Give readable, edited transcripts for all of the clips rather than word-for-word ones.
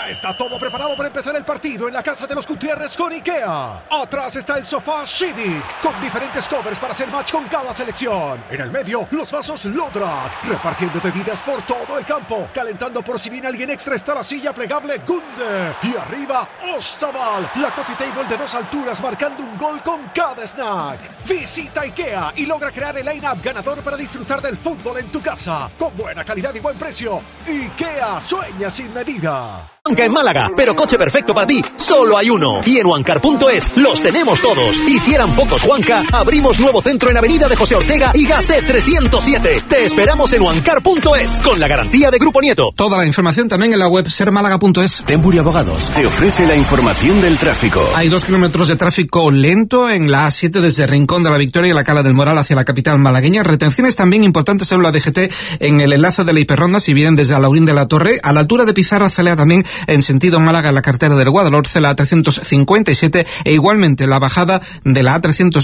Ya está todo preparado para empezar el partido en la casa de los Gutiérrez con IKEA. Atrás está el sofá Civic, con diferentes covers para hacer match con cada selección. En el medio, los vasos Lodrat, repartiendo bebidas por todo el campo. Calentando por si viene alguien extra está la silla plegable Gunde. Y arriba, Ostaval, la coffee table de 2 alturas marcando un gol con cada snack. Visita IKEA y logra crear el line-up ganador para disfrutar del fútbol en tu casa. Con buena calidad y buen precio. IKEA, sueña sin medida. Juanca en Málaga, pero coche perfecto para ti, solo hay uno. Y en Juancar.es los tenemos todos. Y si eran pocos, Juanca, abrimos nuevo centro en Avenida de José Ortega y Gasset 307. Te esperamos en Juancar.es, con la garantía de Grupo Nieto. Toda la información también en la web sermálaga.es. Tembury Abogados te ofrece la información del tráfico. Hay 2 kilómetros de tráfico lento en la A7 desde Rincón de la Victoria y la Cala del Moral hacia la capital malagueña. Retenciones también importantes en la DGT en el enlace de la hiperronda si vienen desde Alaurín de la Torre. A la altura de Pizarra Celea también en sentido Málaga en la carretera del Guadalhorce, la A357 e igualmente la bajada de la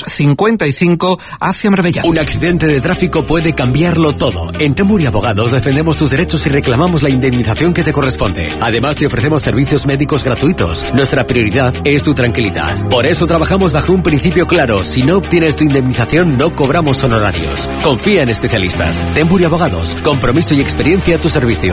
A355 hacia Marbella. Un accidente de tráfico puede cambiarlo todo. En Tembury Abogados defendemos tus derechos y reclamamos la indemnización que te corresponde. Además te ofrecemos servicios médicos gratuitos. Nuestra prioridad es tu tranquilidad. Por eso trabajamos bajo un principio claro. Si no obtienes tu indemnización no cobramos honorarios. Confía en especialistas. Tembury Abogados. Compromiso y experiencia a tu servicio.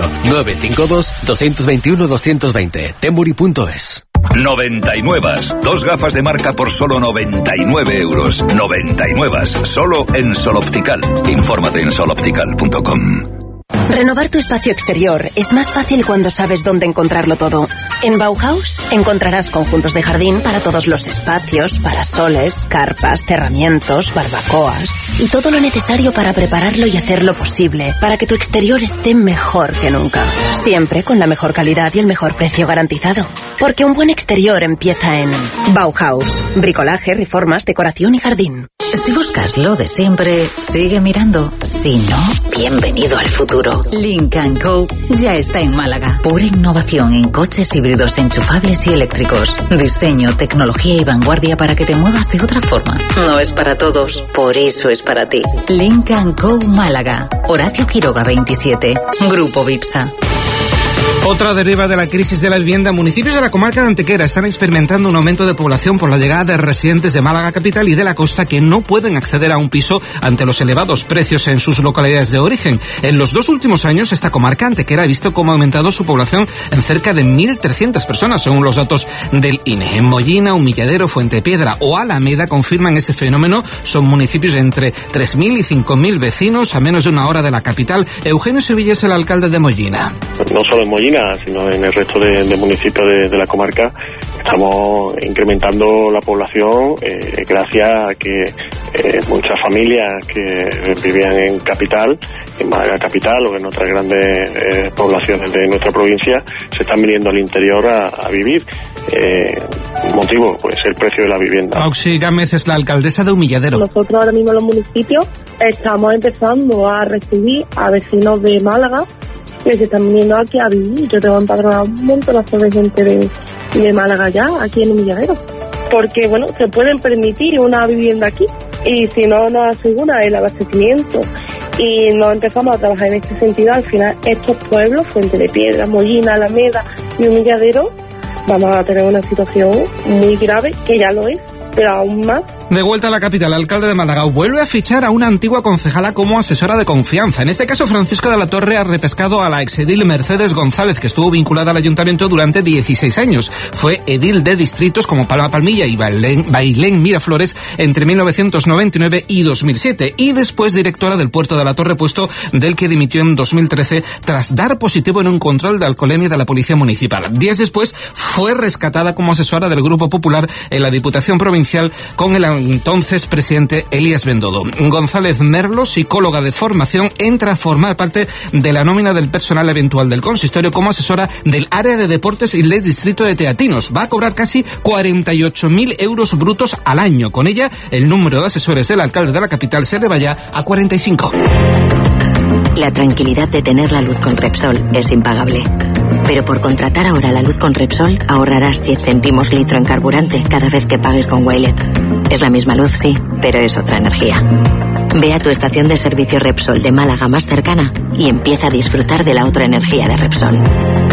952-221-220. Tembury.es. 99. 2 gafas de marca por solo 99 euros. 99. Solo en Sol Optical. Infórmate en soloptical.com. Renovar tu espacio exterior es más fácil cuando sabes dónde encontrarlo todo. En Bauhaus encontrarás conjuntos de jardín para todos los espacios, parasoles, carpas, cerramientos, barbacoas y todo lo necesario para prepararlo y hacerlo posible, para que tu exterior esté mejor que nunca. Siempre con la mejor calidad y el mejor precio garantizado. Porque un buen exterior empieza en Bauhaus. Bricolaje, reformas, decoración y jardín. Si buscas lo de siempre, sigue mirando. Si no, bienvenido al futuro. Lynk & Co. ya está en Málaga. Pura innovación en coches híbridos enchufables y eléctricos. Diseño, tecnología y vanguardia para que te muevas de otra forma. No es para todos, por eso es para ti. Lynk & Co. Málaga. Horacio Quiroga 27. Grupo Vipsa. Otra deriva de la crisis de la vivienda. Municipios de la comarca de Antequera están experimentando un aumento de población por la llegada de residentes de Málaga capital y de la costa que no pueden acceder a un piso ante los elevados precios en sus localidades de origen. En los 2 últimos años, esta comarca Antequera ha visto cómo ha aumentado su población en cerca de 1.300 personas, según los datos del INE. En Mollina, Humilladero, Fuentepiedra o Alameda confirman ese fenómeno. Son municipios de entre 3.000 y 5.000 vecinos a menos de 1 hora de la capital. Eugenio Sevilla es el alcalde de Mollina. No solo en Mollina, sino en el resto de municipios de la comarca, estamos incrementando la población gracias a que muchas familias que vivían en capital, en Málaga capital o en otras grandes poblaciones de nuestra provincia, se están viniendo al interior a vivir. Motivo, pues el precio de la vivienda. Auxi Gámez es la alcaldesa de Humilladero. Nosotros ahora mismo en los municipios estamos empezando a recibir a vecinos de Málaga que se están viniendo aquí a vivir. Yo tengo empadronado un montonazo de gente de Málaga ya, aquí en Humilladero. Porque, bueno, se pueden permitir una vivienda aquí. Y si no nos asegura el abastecimiento y no empezamos a trabajar en este sentido, al final estos pueblos, Fuentepiedra, Mollina, Alameda y Humilladero, vamos a tener una situación muy grave, que ya lo es, pero aún más. De vuelta a la capital, el alcalde de Málaga vuelve a fichar a una antigua concejala como asesora de confianza. En este caso, Francisco de la Torre ha repescado a la exedil Mercedes González, que estuvo vinculada al ayuntamiento durante 16 años. Fue edil de distritos como Palma Palmilla y Bailén Miraflores entre 1999 y 2007. Y después directora del Puerto de la Torre, puesto del que dimitió en 2013 tras dar positivo en un control de alcoholemia de la Policía Municipal. Días después fue rescatada como asesora del Grupo Popular en la Diputación Provincial con el entonces presidente Elías Bendodo. González Merlo, psicóloga de formación, entra a formar parte de la nómina del personal eventual del consistorio como asesora del área de deportes y del distrito de Teatinos. Va a cobrar casi 48.000 euros brutos al año. Con ella, el número de asesores del alcalde de la capital se eleva ya a 45. La tranquilidad de tener la luz con Repsol es impagable. Pero por contratar ahora la luz con Repsol, ahorrarás 10 céntimos litro en carburante cada vez que pagues con Wilet. Es la misma luz, sí, pero es otra energía. Ve a tu estación de servicio Repsol de Málaga más cercana y empieza a disfrutar de la otra energía de Repsol.